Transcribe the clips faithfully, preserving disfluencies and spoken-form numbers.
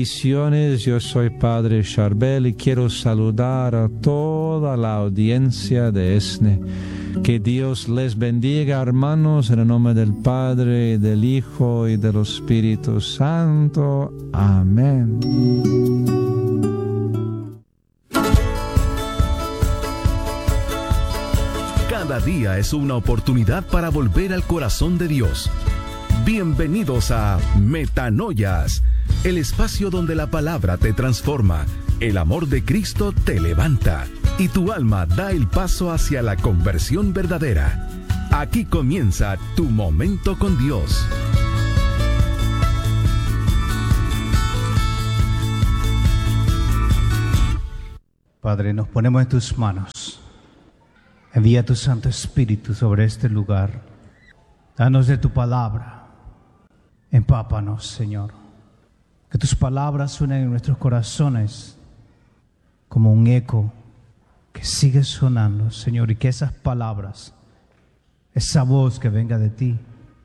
Bendiciones, yo soy Padre Charbel y quiero saludar a toda la audiencia de E S N E. Que Dios les bendiga, hermanos, en el nombre del Padre, del Hijo y del Espíritu Santo. Amén. Cada día es una oportunidad para volver al corazón de Dios. Bienvenidos a Metanoias, el espacio donde la palabra te transforma, el amor de Cristo te levanta y tu alma da el paso hacia la conversión verdadera. Aquí comienza tu momento con Dios. Padre, nos ponemos en tus manos. Envía tu Santo Espíritu sobre este lugar. Danos de tu palabra. Empápanos, Señor. Que tus palabras suenen en nuestros corazones como un eco que sigue sonando, Señor, y que esas palabras, esa voz que venga de ti,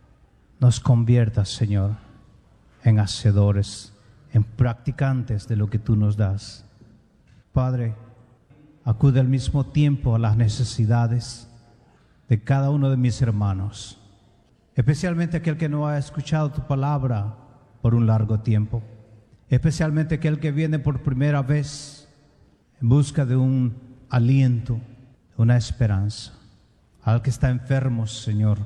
nos convierta, Señor, en hacedores, en practicantes de lo que tú nos das. Padre, acude al mismo tiempo a las necesidades de cada uno de mis hermanos, especialmente aquel que no ha escuchado tu palabra por un largo tiempo, especialmente aquel que viene por primera vez en busca de un aliento, una esperanza. Al que está enfermo, Señor,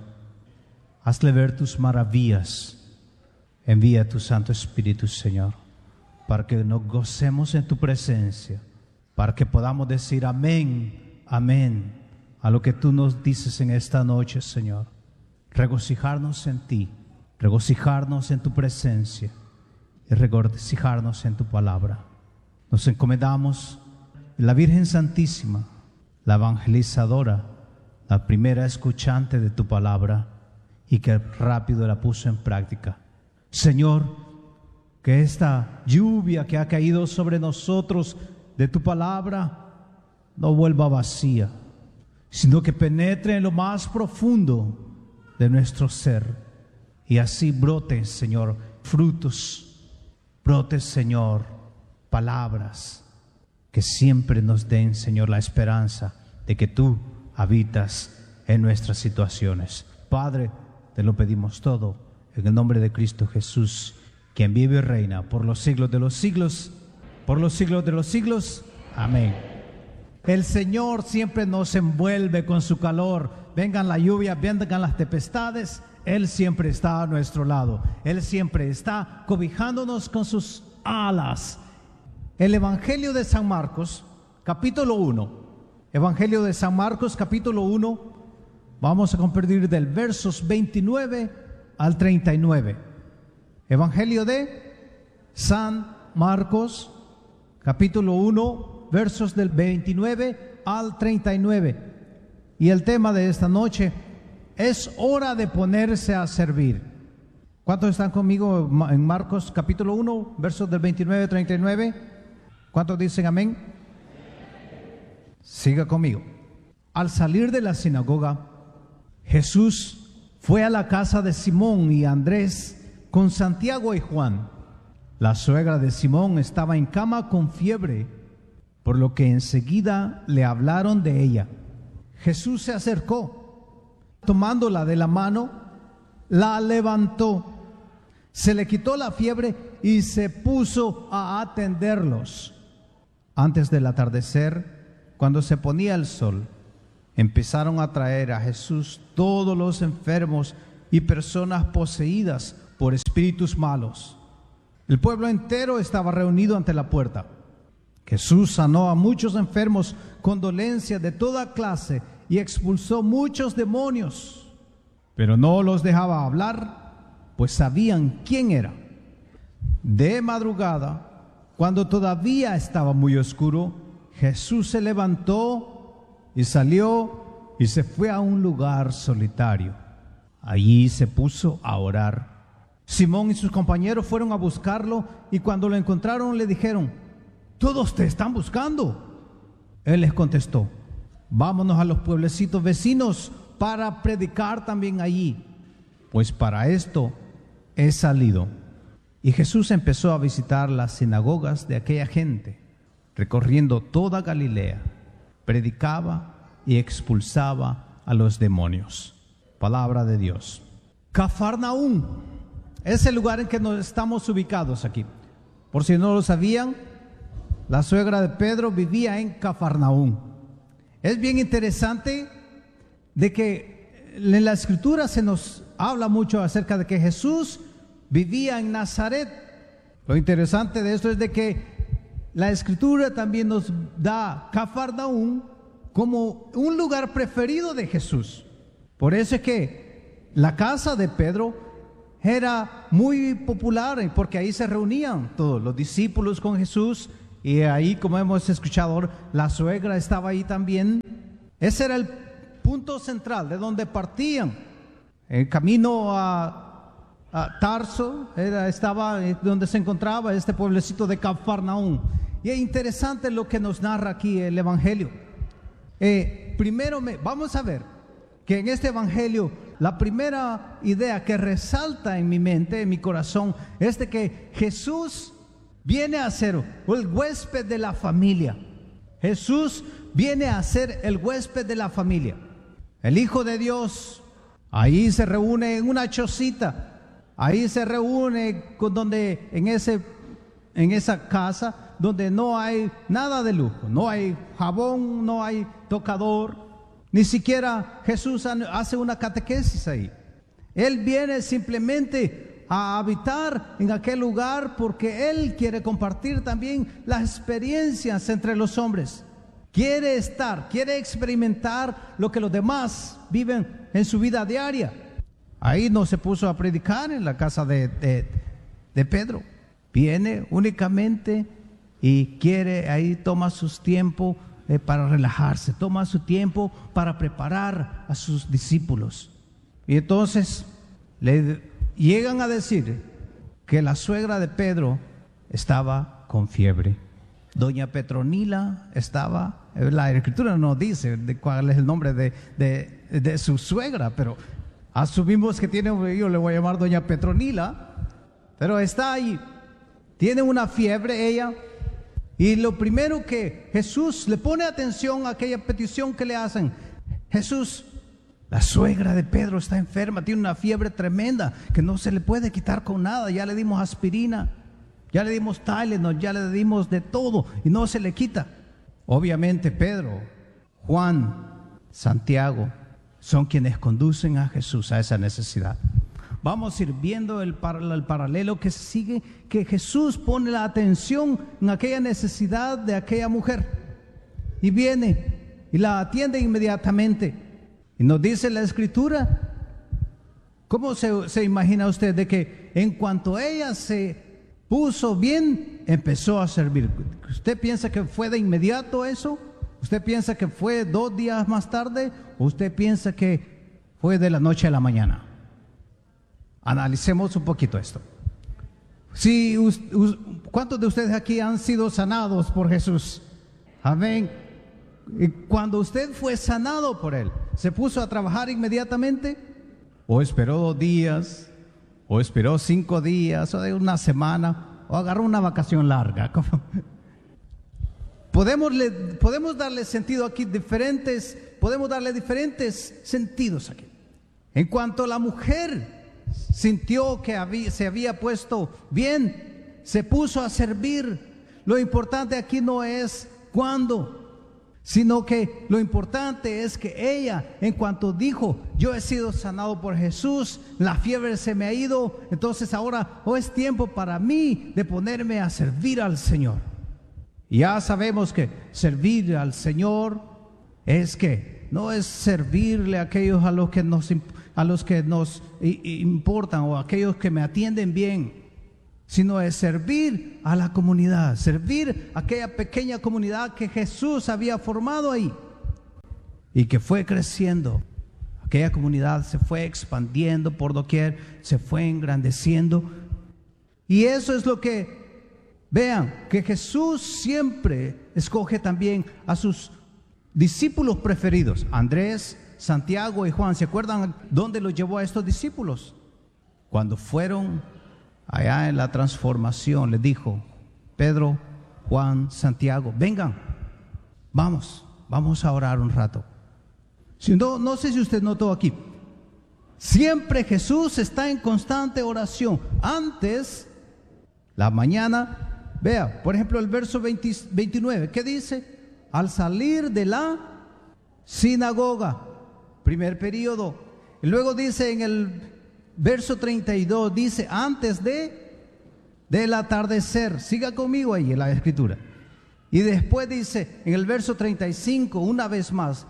hazle ver tus maravillas. Envía tu Santo Espíritu, Señor, para que nos gocemos en tu presencia, para que podamos decir amén, amén, a lo que tú nos dices en esta noche, Señor. Regocijarnos en ti, regocijarnos en tu presencia y regocijarnos en tu palabra. Nos encomendamos en la Virgen Santísima, la evangelizadora, la primera escuchante de tu palabra y que rápido la puso en práctica. Señor, que esta lluvia que ha caído sobre nosotros de tu palabra no vuelva vacía, sino que penetre en lo más profundo de nuestro ser y así brote, Señor, frutos, brote, Señor, palabras que siempre nos den, Señor, la esperanza de que tú habitas en nuestras situaciones. Padre, te lo pedimos todo en el nombre de Cristo Jesús, quien vive y reina por los siglos de los siglos, por los siglos de los siglos. Amén. El Señor siempre nos envuelve con su calor. Vengan la lluvia, vengan las tempestades, Él siempre está a nuestro lado. Él siempre está cobijándonos con sus alas. El Evangelio de San Marcos, capítulo uno. Evangelio de San Marcos, capítulo uno. Vamos a compartir del versos veintinueve al treinta y nueve. Evangelio de San Marcos, capítulo uno, versos del veintinueve al treinta y nueve. Y el tema de esta noche es hora de ponerse a servir. ¿Cuántos están conmigo en Marcos capítulo uno, versos del veintinueve al treinta y nueve? ¿Cuántos dicen amén? Siga conmigo. Al salir de la sinagoga, Jesús fue a la casa de Simón y Andrés con Santiago y Juan. La suegra de Simón estaba en cama con fiebre, por lo que enseguida le hablaron de ella. Jesús se acercó, tomándola de la mano, la levantó, se le quitó la fiebre y se puso a atenderlos. Antes del atardecer, cuando se ponía el sol, empezaron a traer a Jesús todos los enfermos y personas poseídas por espíritus malos. El pueblo entero estaba reunido ante la puerta. Jesús sanó a muchos enfermos con dolencias de toda clase y expulsó muchos demonios, pero no los dejaba hablar, pues sabían quién era. De madrugada, cuando todavía estaba muy oscuro, Jesús se levantó y salió y se fue a un lugar solitario. Allí se puso a orar. Simón y sus compañeros fueron a buscarlo y cuando lo encontraron le dijeron: «Todos te están buscando». Él les contestó: «Vámonos a los pueblecitos vecinos para predicar también allí, pues para esto he salido». Y Jesús empezó a visitar las sinagogas de aquella gente, recorriendo toda Galilea, predicaba y expulsaba a los demonios. Palabra de Dios. Cafarnaúm es el lugar en que nos estamos ubicados aquí. Por si no lo sabían, la suegra de Pedro vivía en Cafarnaúm. Es bien interesante de que en la Escritura se nos habla mucho acerca de que Jesús vivía en Nazaret. Lo interesante de esto es de que la Escritura también nos da Cafarnaúm como un lugar preferido de Jesús. Por eso es que la casa de Pedro era muy popular, porque ahí se reunían todos los discípulos con Jesús, y ahí, como hemos escuchado, la suegra estaba ahí también. Ese era el punto central de donde partían. El camino a, a Tarso era, estaba donde se encontraba este pueblecito de Cafarnaúm. Y es interesante lo que nos narra aquí el Evangelio. Eh, primero me, vamos a ver que en este Evangelio la primera idea que resalta en mi mente, en mi corazón, es de que Jesús viene a ser el huésped de la familia. Jesús viene a ser el huésped de la familia. El Hijo de Dios ahí se reúne en una chocita, ahí se reúne con donde en ese en esa casa donde no hay nada de lujo, no hay jabón, no hay tocador. Ni siquiera Jesús hace una catequesis ahí. Él viene simplemente a habitar en aquel lugar porque Él quiere compartir también las experiencias entre los hombres. Quiere estar, quiere experimentar lo que los demás viven en su vida diaria. Ahí no se puso a predicar en la casa de, de, de Pedro. Viene únicamente y quiere, ahí toma sus tiempos Eh, para relajarse, toma su tiempo para preparar a sus discípulos. Y entonces le llegan a decir que la suegra de Pedro estaba con fiebre. Doña Petronila estaba, la Escritura no dice de cuál es el nombre de, de, de su suegra, pero asumimos que tiene, yo le voy a llamar Doña Petronila, pero está ahí, tiene una fiebre ella. Y lo primero que Jesús le pone atención a aquella petición que le hacen: Jesús, la suegra de Pedro está enferma, tiene una fiebre tremenda que no se le puede quitar con nada. Ya le dimos aspirina, ya le dimos Tylenol, ya le dimos de todo y no se le quita. Obviamente Pedro, Juan, Santiago son quienes conducen a Jesús a esa necesidad. Vamos a ir viendo el, par, el paralelo que sigue, que Jesús pone la atención en aquella necesidad de aquella mujer y viene y la atiende inmediatamente. Y nos dice la Escritura, ¿cómo se, se imagina usted de que en cuanto ella se puso bien, empezó a servir? ¿Usted piensa que fue de inmediato eso? ¿Usted piensa que fue dos días más tarde? ¿O usted piensa que fue de la noche a la mañana? Analicemos un poquito esto. Si, ¿cuántos de ustedes aquí han sido sanados por Jesús? Amén. Y cuando usted fue sanado por Él, ¿se puso a trabajar inmediatamente? ¿O esperó dos días? ¿O esperó cinco días? ¿O de una semana? ¿O agarró una vacación larga? Podemos, le, podemos darle sentido aquí diferentes, podemos darle diferentes sentidos aquí. En cuanto a la mujer sintió que había, se había puesto bien, se puso a servir. Lo importante aquí no es cuándo, sino que lo importante es que ella, en cuanto dijo: yo he sido sanado por Jesús, la fiebre se me ha ido, entonces ahora oh, es tiempo para mí de ponerme a servir al Señor. Y ya sabemos que servir al Señor es que no es servirle a aquellos a los que nos a los que nos importan o a aquellos que me atienden bien, sino es servir a la comunidad, servir a aquella pequeña comunidad que Jesús había formado ahí y que fue creciendo. Aquella comunidad se fue expandiendo por doquier, se fue engrandeciendo. Y eso es lo que, vean, que Jesús siempre escoge también a sus discípulos preferidos, Andrés, Santiago y Juan. ¿Se acuerdan dónde los llevó a estos discípulos? Cuando fueron allá en la transformación, les dijo, Pedro, Juan, Santiago, vengan, vamos, vamos a orar un rato. Si no, no sé si usted notó aquí, siempre Jesús está en constante oración. Antes, la mañana, vea, por ejemplo, el verso veinte, veintinueve, ¿qué dice? Al salir de la sinagoga, primer periodo. Y luego dice en el verso treinta y dos, dice, antes de del atardecer. Siga conmigo ahí en la escritura. Y después dice en el verso treinta y cinco, una vez más,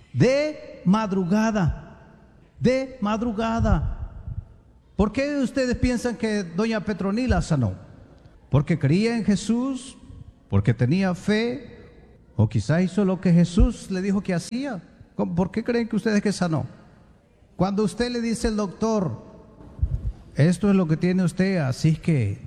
de madrugada, de madrugada. ¿Por qué ustedes piensan que doña Petronila sanó? ¿Porque creía en Jesús? ¿Porque tenía fe? ¿O quizá hizo lo que Jesús le dijo que hacía? ¿Por qué creen que ustedes que sanó? Cuando usted le dice al doctor, esto es lo que tiene usted, así que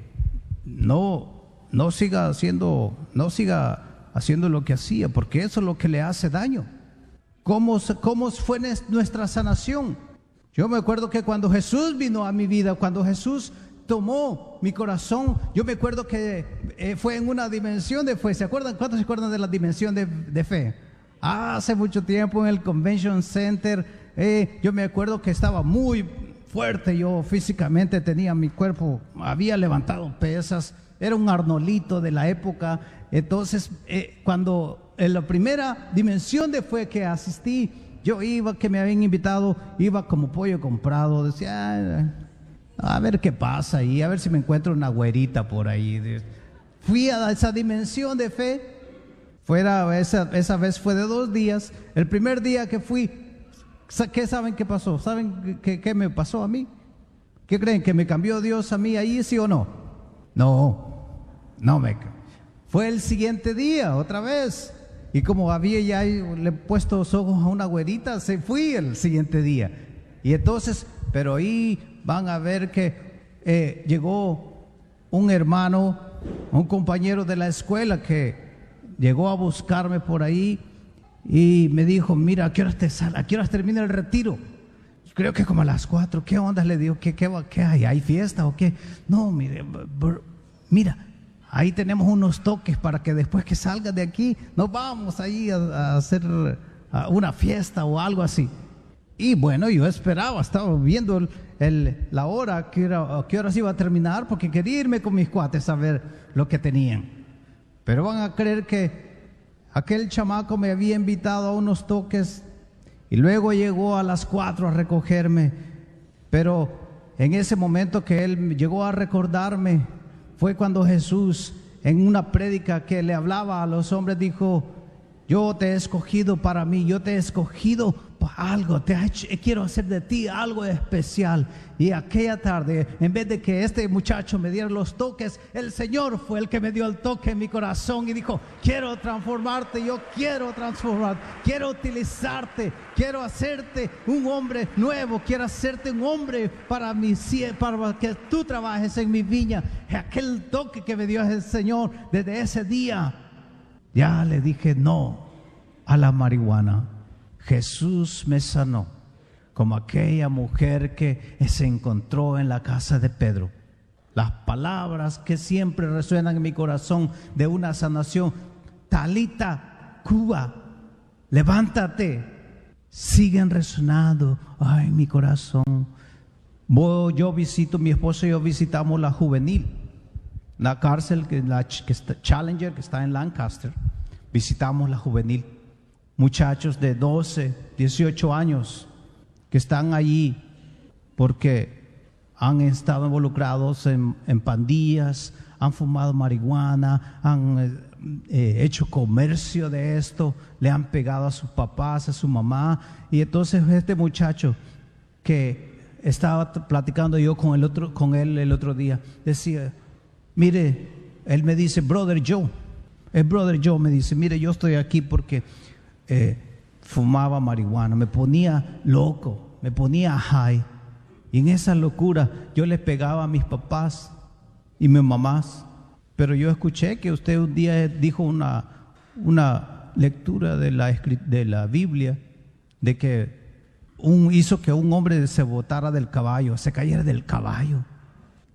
no, no siga haciendo, no siga haciendo lo que hacía, porque eso es lo que le hace daño. ¿Cómo, cómo fue nuestra sanación? Yo me acuerdo que cuando Jesús vino a mi vida, cuando Jesús tomó mi corazón, yo me acuerdo que eh, fue en una dimensión de fe. ¿Se acuerdan? ¿Cuántos se acuerdan de la dimensión de, de fe? Hace mucho tiempo en el Convention Center, eh, yo me acuerdo que estaba muy fuerte, yo físicamente tenía mi cuerpo, había levantado pesas, era un Arnolito de la época. Entonces, eh, cuando en la primera dimensión de fe que asistí, yo iba, que me habían invitado, iba como pollo comprado, decía, a ver qué pasa ahí, a ver si me encuentro una güerita por ahí. Fui a esa dimensión de fe, fuera, esa, esa vez fue de dos días. El primer día que fui, ¿qué saben qué pasó? ¿Saben qué, qué me pasó a mí? ¿Qué creen? ¿Que me cambió Dios a mí ahí, sí o no? No, no me fue el siguiente día, otra vez. Y como había ya le he puesto los ojos a una güerita, se fui el siguiente día. Y entonces, pero ahí van a ver que eh, llegó un hermano, un compañero de la escuela que llegó a buscarme por ahí y me dijo, mira, ¿a qué horas te sale? ¿A qué horas termina el retiro? Creo que como a las cuatro. ¿Qué onda? Le digo, ¿qué, qué, qué hay? ¿Hay fiesta o qué? No, mire, br, mira, ahí tenemos unos toques para que después que salgas de aquí nos vamos ahí a, a hacer a una fiesta o algo así. Y bueno, yo esperaba, estaba viendo el, el, la hora, que era, a qué horas iba a terminar, porque quería irme con mis cuates a ver lo que tenían. Pero van a creer que aquel chamaco me había invitado a unos toques y luego llegó a las cuatro a recogerme. Pero en ese momento que él llegó a recordarme, fue cuando Jesús, en una prédica que le hablaba a los hombres, dijo, yo te he escogido para mí, yo te he escogido para algo, te he hecho, quiero hacer de ti algo especial. Y aquella tarde, en vez de que este muchacho me diera los toques, el Señor fue el que me dio el toque en mi corazón y dijo, quiero transformarte, yo quiero transformarte, quiero utilizarte, quiero hacerte un hombre nuevo, quiero hacerte un hombre para, mi, para que tú trabajes en mi viña. Aquel toque que me dio el Señor, desde ese día ya le dije no a la marihuana. Jesús me sanó, como aquella mujer que se encontró en la casa de Pedro. Las palabras que siempre resuenan en mi corazón de una sanación: Talita Cuba, levántate, siguen resonando ay, en mi corazón. Yo visito, mi esposo y yo visitamos la juvenil, la cárcel, que, la, que está, Challenger, que está en Lancaster. Visitamos la juvenil. Muchachos de doce, dieciocho años que están allí porque han estado involucrados en, en pandillas, han fumado marihuana, han eh, hecho comercio de esto, le han pegado a sus papás, a su mamá. Y entonces este muchacho que estaba platicando yo con, el otro, con él el otro día, decía, mire, él me dice, brother Joe, el brother Joe me dice, mire, yo estoy aquí porque Eh, fumaba marihuana, me ponía loco, me ponía high, y en esa locura yo le pegaba a mis papás y mis mamás. Pero yo escuché que usted un día dijo una, una lectura de la, de la Biblia, de que un, hizo que un hombre se botara del caballo, se cayera del caballo.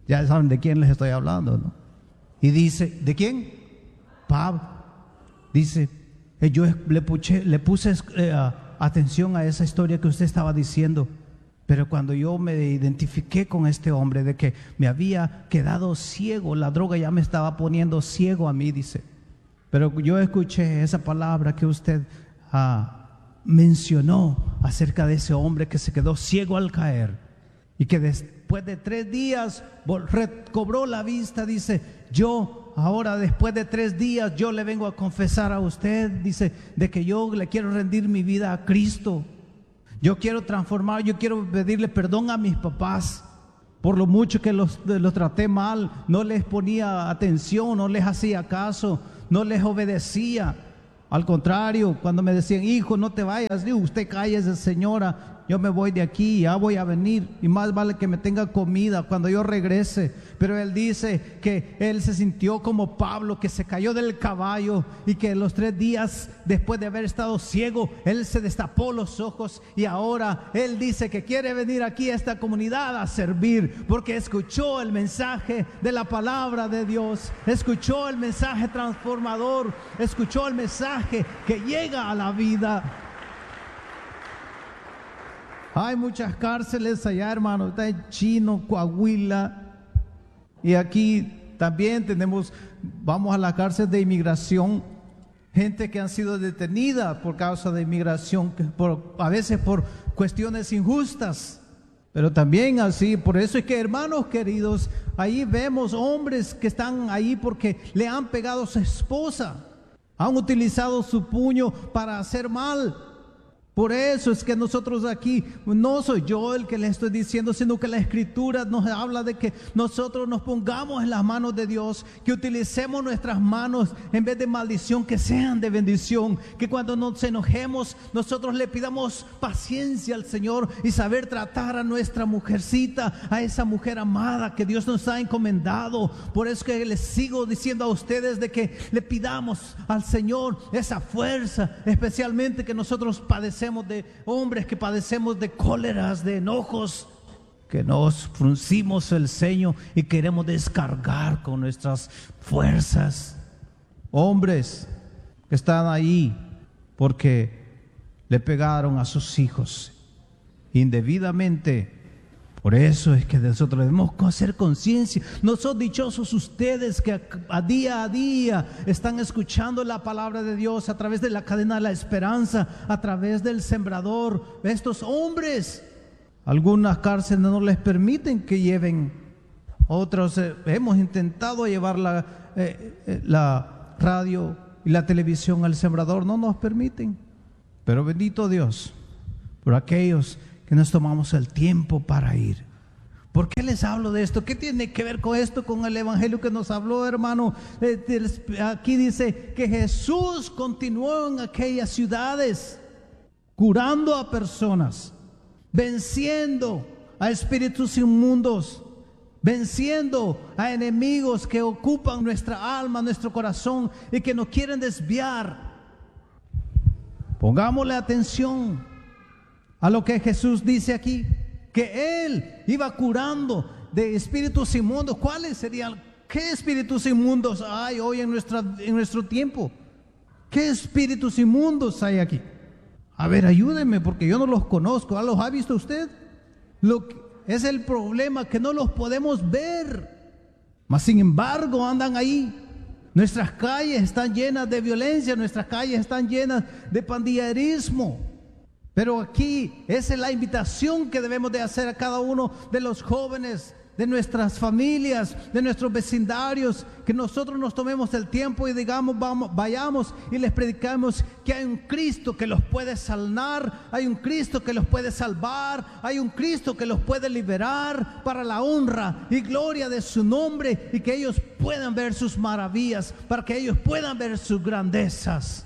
Ya saben de quién les estoy hablando, ¿no? Y dice, ¿de quién? Pablo. Dice, eh, yo le puse, le puse eh, atención a esa historia que usted estaba diciendo, pero cuando yo me identifiqué con este hombre de que me había quedado ciego, la droga ya me estaba poniendo ciego a mí, dice. Pero yo escuché esa palabra que usted ah, mencionó acerca de ese hombre que se quedó ciego al caer y que después de tres días recobró la vista. Dice, yo ahora después de tres días yo le vengo a confesar a usted, dice, de que yo le quiero rendir mi vida a Cristo. Yo quiero transformar, yo quiero pedirle perdón a mis papás por lo mucho que los, los traté mal, no les ponía atención, no les hacía caso, no les obedecía. Al contrario, cuando me decían, hijo, no te vayas, digo, usted cállese, señora, yo me voy de aquí, ya voy a venir, y más vale que me tenga comida cuando yo regrese. Pero él dice que él se sintió como Pablo, que se cayó del caballo y que los tres días después de haber estado ciego, él se destapó los ojos y ahora él dice que quiere venir aquí a esta comunidad a servir, porque escuchó el mensaje de la palabra de Dios, escuchó el mensaje transformador, escuchó el mensaje que llega a la vida. Hay muchas cárceles allá, hermano, está en Chino, Coahuila, y aquí también tenemos, vamos a la cárcel de inmigración, gente que han sido detenida por causa de inmigración, por, a veces por cuestiones injustas, pero también así. Por eso es que, hermanos queridos, ahí vemos hombres que están ahí porque le han pegado a su esposa, han utilizado su puño para hacer mal. Por eso es que nosotros aquí, no soy yo el que le estoy diciendo, sino que la Escritura nos habla de que nosotros nos pongamos en las manos de Dios, que utilicemos nuestras manos en vez de maldición, que sean de bendición, que cuando nos enojemos nosotros le pidamos paciencia al Señor y saber tratar a nuestra mujercita, a esa mujer amada que Dios nos ha encomendado. Por eso que les sigo diciendo a ustedes de que le pidamos al Señor esa fuerza, especialmente que nosotros padecemos de hombres que padecemos de cóleras, de enojos, que nos fruncimos el ceño y queremos descargar con nuestras fuerzas. Hombres que están ahí porque le pegaron a sus hijos indebidamente. Por eso es que nosotros debemos hacer conciencia. No son dichosos ustedes que a, a día a día están escuchando la palabra de Dios a través de la cadena de la esperanza, a través del sembrador. Estos hombres, algunas cárceles no les permiten que lleven, otros eh, hemos intentado llevar la, eh, eh, la radio y la televisión al sembrador, no nos permiten. Pero bendito Dios por aquellos que nos tomamos el tiempo para ir. ¿Por qué les hablo de esto? ¿Qué tiene que ver con esto, con el evangelio que nos habló, hermano? Aquí dice que Jesús continuó en aquellas ciudades curando a personas, venciendo a espíritus inmundos, venciendo a enemigos que ocupan nuestra alma, nuestro corazón y que nos quieren desviar. Pongámosle atención a lo que Jesús dice aquí, que Él iba curando de espíritus inmundos. ¿Cuáles serían? ¿Qué espíritus inmundos hay hoy en, nuestra, en nuestro tiempo? ¿Qué espíritus inmundos hay aquí? A ver, ayúdenme porque yo no los conozco. ¿Los ha visto usted? Lo que es el problema, que no los podemos ver, mas sin embargo andan ahí. Nuestras calles están llenas de violencia, nuestras calles están llenas de pandillerismo. Pero aquí esa es la invitación que debemos de hacer a cada uno de los jóvenes, de nuestras familias, de nuestros vecindarios, que nosotros nos tomemos el tiempo y digamos, vamos, vayamos y les predicamos que hay un Cristo que los puede sanar, hay un Cristo que los puede salvar, hay un Cristo que los puede liberar para la honra y gloria de su nombre, y que ellos puedan ver sus maravillas, para que ellos puedan ver sus grandezas.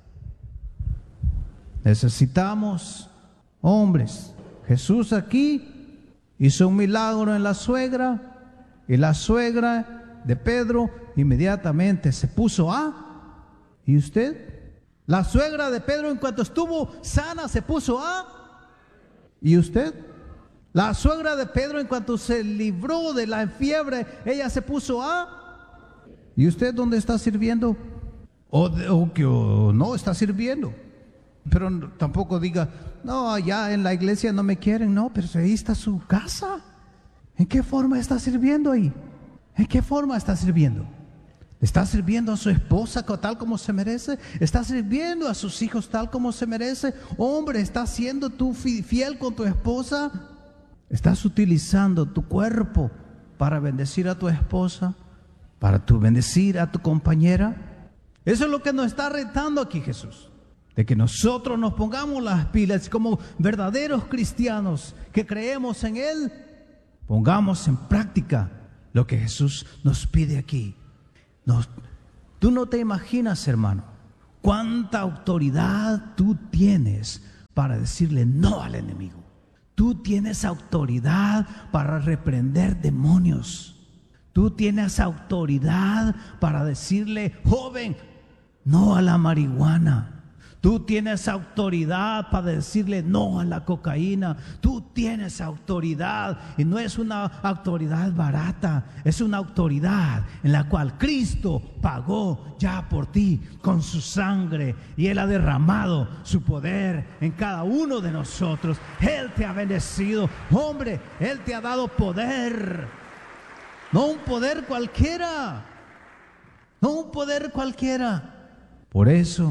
Necesitamos hombres. Jesús aquí hizo un milagro en la suegra, y la suegra de Pedro inmediatamente se puso a. ¿Y usted? La suegra de Pedro, en cuanto estuvo sana, se puso a. ¿Y usted? La suegra de Pedro, en cuanto se libró de la fiebre, ella se puso a... ¿Y usted dónde está sirviendo? O, o que o no está sirviendo. Pero no, tampoco diga, no, allá en la iglesia no me quieren. No, pero ahí está su casa. ¿En qué forma está sirviendo ahí? ¿En qué forma está sirviendo? ¿Está sirviendo a su esposa tal como se merece? ¿Está sirviendo a sus hijos tal como se merece? Hombre, ¿estás siendo tú fiel con tu esposa? ¿Estás utilizando tu cuerpo para bendecir a tu esposa? ¿Para tu bendecir a tu compañera? Eso es lo que nos está retando aquí Jesús. De que nosotros nos pongamos las pilas como verdaderos cristianos que creemos en Él. Pongamos en práctica lo que Jesús nos pide aquí. Nos, tú no te imaginas, hermano, cuánta autoridad tú tienes para decirle no al enemigo. Tú tienes autoridad para reprender demonios. Tú tienes autoridad para decirle, joven, no a la marihuana. Tú tienes autoridad para decirle no a la cocaína. Tú tienes autoridad, y no es una autoridad barata, es una autoridad en la cual Cristo pagó ya por ti con su sangre, y Él ha derramado su poder en cada uno de nosotros. Él te ha bendecido, hombre, Él te ha dado poder, no un poder cualquiera, no un poder cualquiera. Por eso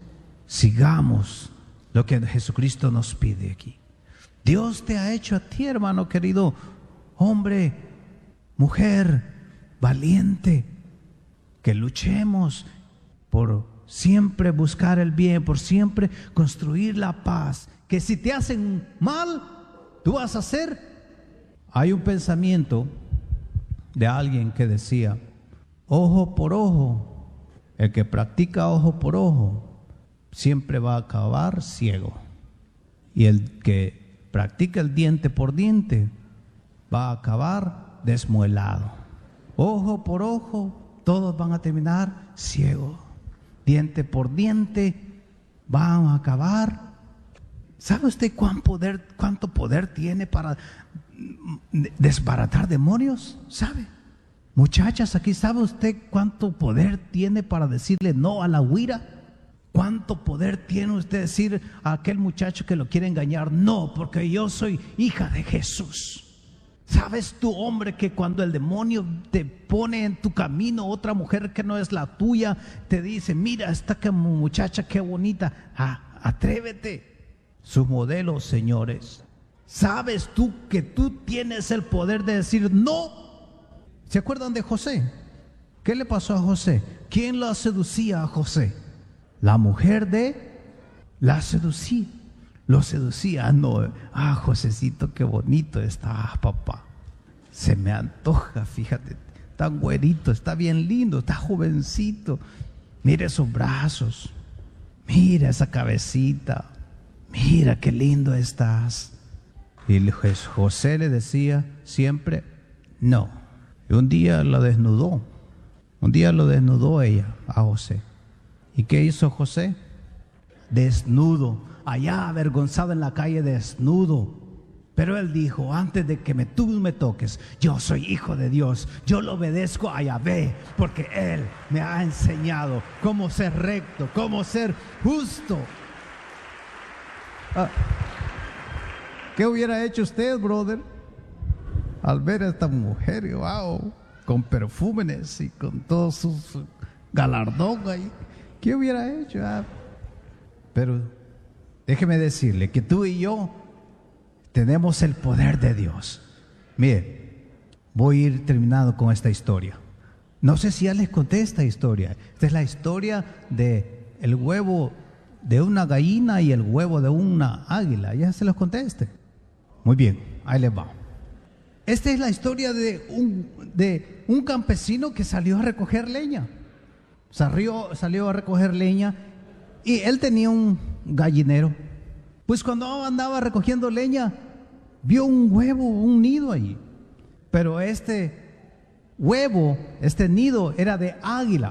sigamos lo que Jesucristo nos pide aquí. Dios te ha hecho a ti, hermano querido, hombre, mujer, valiente, que luchemos por siempre buscar el bien, por siempre construir la paz. Que si te hacen mal, tú vas a hacer. Hay un pensamiento de alguien que decía, ojo por ojo, el que practica ojo por ojo siempre va a acabar ciego, y el que practica el diente por diente va a acabar desmuelado. Ojo por ojo, todos van a terminar ciegos. Diente por diente van a acabar. ¿Sabe usted cuán poder, cuánto poder tiene para desbaratar demonios? ¿Sabe? Muchachas, aquí, ¿sabe usted cuánto poder tiene para decirle no a la huira? ¿Cuánto poder tiene usted decir a aquel muchacho que lo quiere engañar? No, porque yo soy hija de Jesús. ¿Sabes tú, hombre, que cuando el demonio te pone en tu camino otra mujer que no es la tuya, te dice, mira, esta muchacha qué bonita, ah, atrévete? Sus modelos, señores. ¿Sabes tú que tú tienes el poder de decir no? ¿Se acuerdan de José? ¿Qué le pasó a José? ¿Quién lo seducía a José? La mujer de la seducía, lo seducía. No, ah, Josecito, qué bonito está, ah, papá. Se me antoja, fíjate, tan güerito, está bien lindo, está jovencito. Mira esos brazos, mira esa cabecita, mira qué lindo estás. Y José le decía siempre no. Y un día lo desnudó, un día lo desnudó ella a José. ¿Y qué hizo José? Desnudo, allá avergonzado en la calle, desnudo. Pero él dijo, antes de que me, tú me toques, yo soy hijo de Dios, yo lo obedezco a Yahvé, porque Él me ha enseñado cómo ser recto, cómo ser justo. Ah, ¿qué hubiera hecho usted, brother, al ver a esta mujer, wow, con perfúmenes y con todos sus galardón ahí? ¿Qué hubiera hecho? Ah, pero déjeme decirle que tú y yo tenemos el poder de Dios. Mire, voy a ir terminando con esta historia. No sé si ya les conté esta historia. Esta es la historia de el huevo de una gallina y el huevo de una águila. Ya se los conté este. Muy bien, ahí les va. Esta es la historia de un, de un campesino que salió a recoger leña. Salió, salió a recoger leña y él tenía un gallinero. Pues cuando andaba recogiendo leña, vio un huevo, un nido allí. Pero este huevo, este nido era de águila.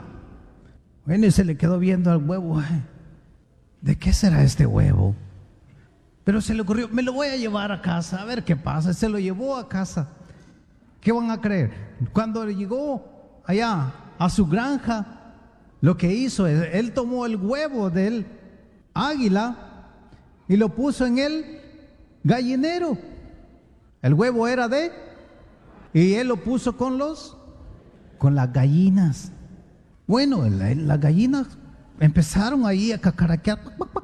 Bueno, y se le quedó viendo al huevo. ¿De qué será este huevo? Pero se le ocurrió, me lo voy a llevar a casa, a ver qué pasa. Se lo llevó a casa. ¿Qué van a creer? Cuando llegó allá a su granja, lo que hizo es, él tomó el huevo del águila y lo puso en el gallinero. El huevo era de, y él lo puso con los, con las gallinas. Bueno, las la gallinas empezaron ahí a cacaraquear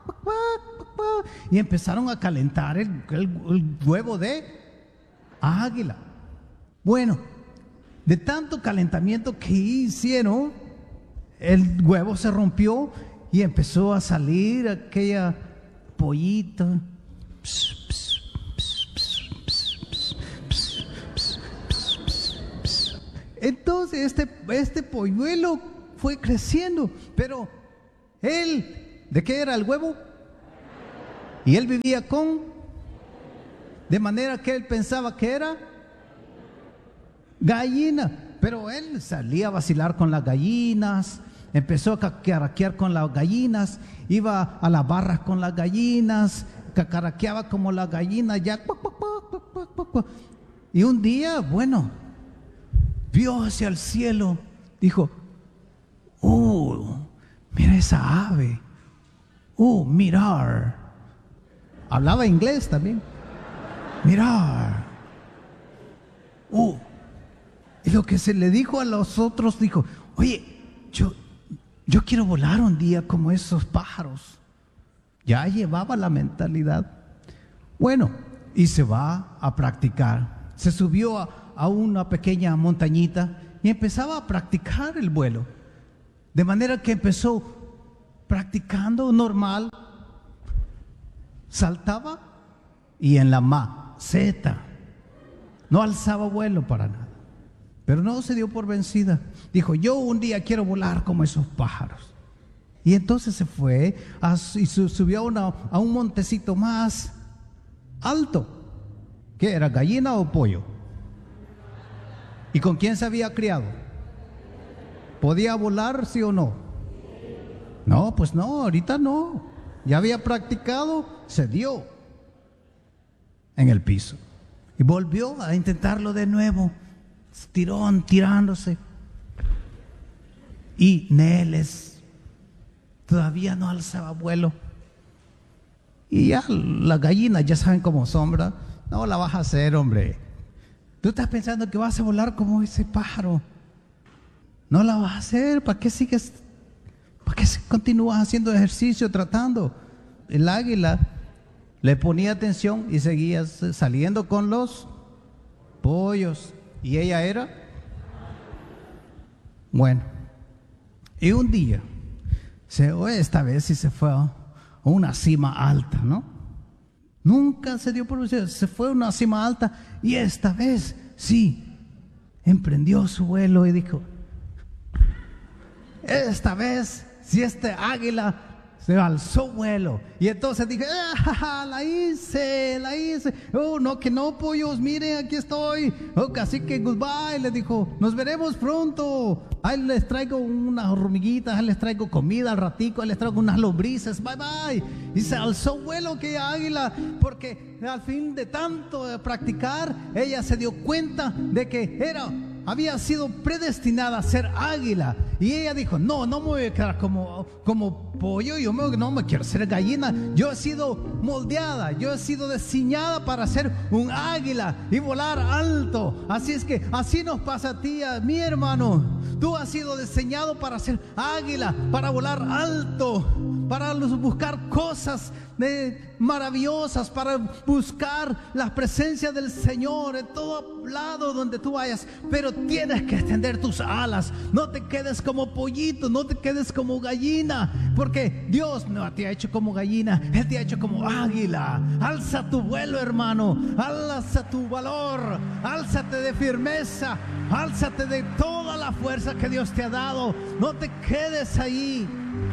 y empezaron a calentar el, el, el huevo de águila. Bueno, de tanto calentamiento que hicieron, el huevo se rompió y empezó a salir aquella pollita. Pss, pss, pss, pss, pss, pss, pss, pss, pss. Entonces este, este polluelo fue creciendo, pero él, ¿de qué era el huevo? Y él vivía con, de manera que él pensaba que era gallina, pero él salía a vacilar con las gallinas, empezó a cacaraquear con las gallinas, iba a las barras con las gallinas, cacaraqueaba como las gallinas ya. Y un día, bueno, vio hacia el cielo, dijo, oh, mira esa ave, oh, mirar. Hablaba inglés también. Mirar. Oh. Y lo que se le dijo a los otros, dijo, oye, yo, yo quiero volar un día como esos pájaros. Ya llevaba la mentalidad. Bueno, y se va a practicar. Se subió a, a una pequeña montañita y empezaba a practicar el vuelo. De manera que empezó practicando normal. Saltaba y en la maceta. No alzaba vuelo para nada. Pero no se dio por vencida. Dijo, yo un día quiero volar como esos pájaros. Y entonces se fue a, y subió a, una, a un montecito más alto. ¿Qué era, gallina o pollo? ¿Y con quién se había criado? ¿Podía volar, sí o no? No, pues no, ahorita no. Ya había practicado, se dio en el piso. Y volvió a intentarlo de nuevo. Tirón, tirándose. Y Neles todavía no alzaba vuelo. Y ya las gallinas ya saben cómo sombra. No la vas a hacer, hombre. Tú estás pensando que vas a volar como ese pájaro. No la vas a hacer. ¿Para qué sigues? ¿Para qué continúas haciendo ejercicio, tratando? El águila le ponía atención y seguía saliendo con los pollos. ¿Y ella era? Bueno. Y un día, se, esta vez sí se fue a una cima alta, ¿no? Nunca se dio por vencido, se fue a una cima alta y esta vez sí, emprendió su vuelo y dijo, esta vez, si este águila se alzó vuelo. Y entonces dije, ah, la hice, la hice. Oh, no, que no, pollos, miren, aquí estoy. Oh, así que goodbye, le dijo, nos veremos pronto. Ahí les traigo unas hormiguitas, ahí les traigo comida al ratico, ahí les traigo unas lombrices, bye bye. Y se alzó vuelo aquella águila, porque al fin de tanto practicar, ella se dio cuenta de que era... había sido predestinada a ser águila. Y ella dijo, no, no me voy a quedar como, como pollo. Yo me, no me quiero ser gallina. Yo he sido moldeada, yo he sido diseñada para ser un águila y volar alto. Así es que así nos pasa a ti, a mi hermano. Tú has sido diseñado para ser águila, para volar alto, para buscar cosas de maravillosas, para buscar la presencia del Señor en todo lado donde tú vayas. Pero tienes que extender tus alas. No te quedes como pollito, no te quedes como gallina, porque Dios no te ha hecho como gallina, Él te ha hecho como águila. Alza tu vuelo, hermano, alza tu valor, álzate de firmeza, álzate de toda la fuerza que Dios te ha dado. No te quedes ahí.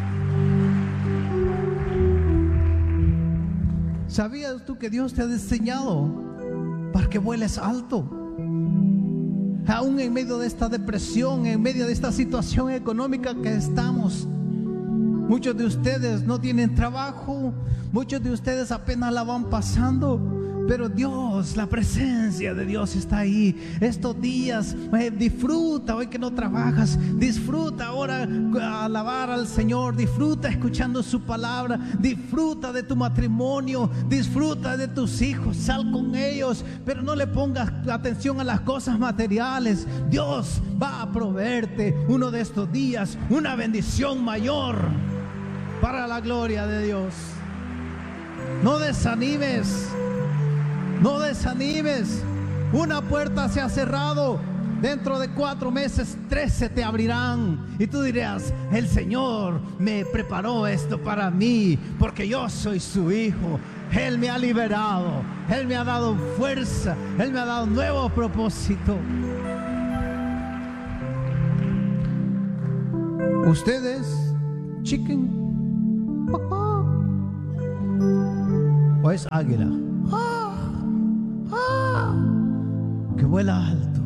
¿Sabías tú que Dios te ha diseñado para que vueles alto? Aún en medio de esta depresión, en medio de esta situación económica que estamos, Muchos de ustedes no tienen trabajo, muchos de ustedes apenas la van pasando. Pero Dios, la presencia de Dios está ahí. Estos días, eh, disfruta hoy que no trabajas. Disfruta ahora alabar al Señor. Disfruta escuchando su palabra. Disfruta de tu matrimonio. Disfruta de tus hijos. Sal con ellos. Pero no le pongas atención a las cosas materiales. Dios va a proveerte uno de estos días una bendición mayor para la gloria de Dios. No desanimes. No desanimes. Una puerta se ha cerrado. Dentro de cuatro meses, tres se te abrirán. Y tú dirás: el Señor me preparó esto para mí, porque yo soy su hijo. Él me ha liberado. Él me ha dado fuerza. Él me ha dado un nuevo propósito. Ustedes, chicken, o es águila que vuela alto.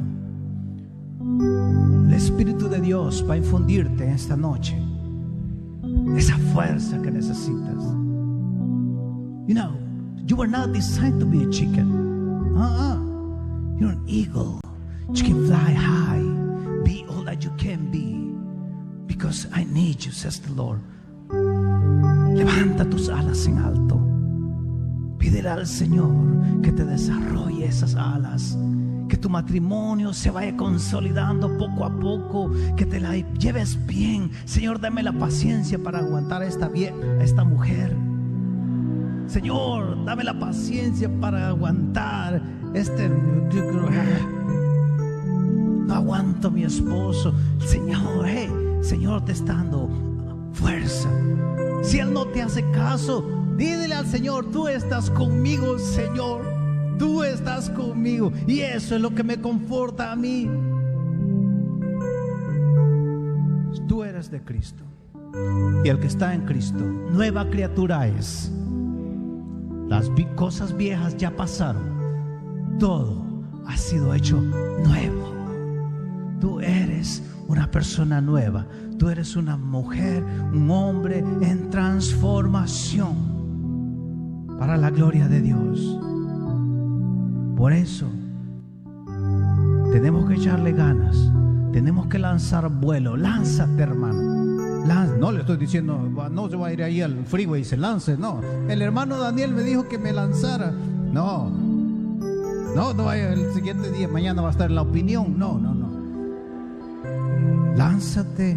El Espíritu de Dios va a infundirte esta noche esa fuerza que necesitas. You know, you were not designed to be a chicken. Uh-uh. You're an eagle. You can fly high. Be all that you can be, because I need you, says the Lord. Levanta tus alas en alto. Pídele al Señor que te desarrolle esas alas, que tu matrimonio se vaya consolidando poco a poco, que te la lleves bien. Señor, dame la paciencia para aguantar a esta, a esta mujer. Señor, dame la paciencia para aguantar este... No aguanto a mi esposo. Señor, hey, Señor te está dando fuerza. Si Él no te hace caso, dídele al Señor: tú estás conmigo, Señor. Tú estás conmigo. Y eso es lo que me conforta a mí. Tú eres de Cristo. Y el que está en Cristo, nueva criatura es. Las cosas viejas ya pasaron. Todo ha sido hecho nuevo. Tú eres una persona nueva. Tú eres una mujer, un hombre en transformación para la gloria de Dios. Por eso tenemos que echarle ganas. Tenemos que lanzar vuelo. Lánzate, hermano. Lánzate. No le estoy diciendo no se va a ir ahí al freeway y se lance. No, el hermano Daniel me dijo que me lanzara. No, no, no vaya el siguiente día, mañana va a estar en la opinión. No, no, no. Lánzate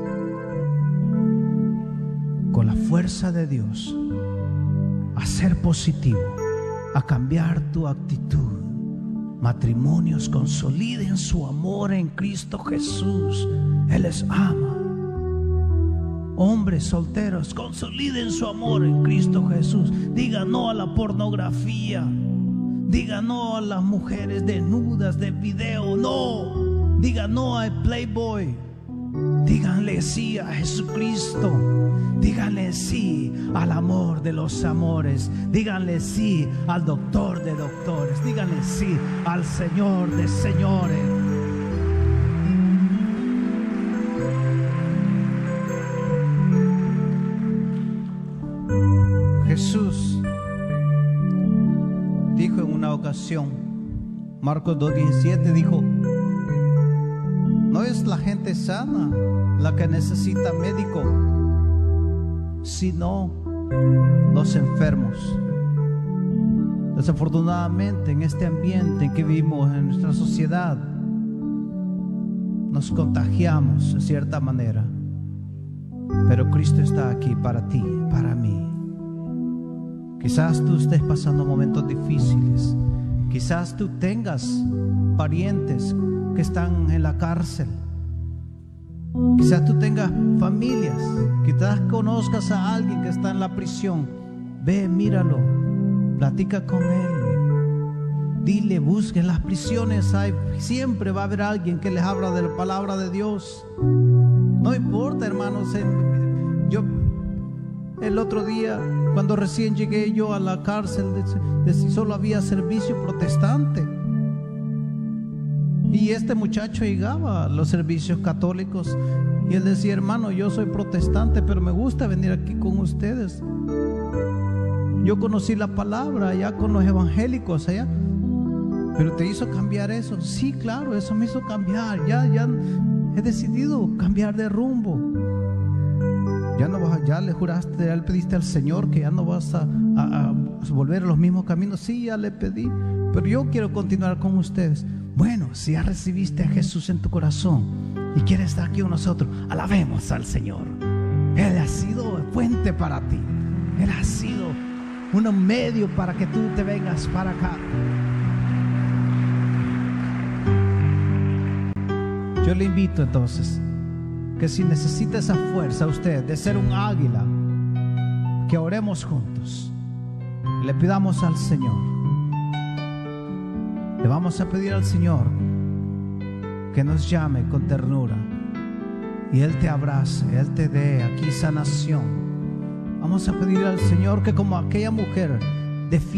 con la fuerza de Dios a ser positivo, a cambiar tu actitud. Matrimonios, consoliden su amor en Cristo Jesús. Él les ama. Hombres solteros, consoliden su amor en Cristo Jesús. Diga no a la pornografía. Diga no a las mujeres desnudas de video. No. Diga no al Playboy. Díganle sí a Jesucristo. Díganle sí al amor de los amores. Díganle sí al doctor de doctores. Díganle sí al Señor de señores. Jesús dijo en una ocasión, Marcos dos diecisiete, dijo: no es la gente sana la que necesita médico, sino los enfermos. Desafortunadamente, en este ambiente en que vivimos en nuestra sociedad, nos contagiamos de cierta manera. Pero Cristo está aquí para ti, para mí. Quizás tú estés pasando momentos difíciles. Quizás tú tengas parientes que están en la cárcel. Quizás tú tengas familias. Quizás conozcas a alguien que está en la prisión. Ve, míralo, platica con él. Dile, busque en las prisiones. Hay, siempre va a haber alguien que les habla de la palabra de Dios. No importa, hermanos. Yo el otro día, cuando recién llegué yo a la cárcel, de, de si solo había servicio protestante. Y este muchacho llegaba a los servicios católicos y él decía: hermano, yo soy protestante, pero me gusta venir aquí con ustedes. Yo conocí la palabra allá con los evangélicos allá. ¿Pero te hizo cambiar eso? Sí, claro, eso me hizo cambiar. Ya, ya he decidido cambiar de rumbo. Ya no vas, ya le juraste, ya le pediste al Señor que ya no vas a, a, a volver a los mismos caminos. Sí, ya le pedí, pero yo quiero continuar con ustedes. Bueno, si ya recibiste a Jesús en tu corazón y quieres estar aquí con nosotros, alabemos al Señor. Él ha sido fuente para ti. Él ha sido un medio para que tú te vengas para acá. Yo le invito entonces que si necesita esa fuerza usted de ser un águila, que oremos juntos, le pidamos al Señor, le vamos a pedir al Señor que nos llame con ternura y Él te abrace, Él te dé aquí sanación. Vamos a pedir al Señor que, como aquella mujer, defienda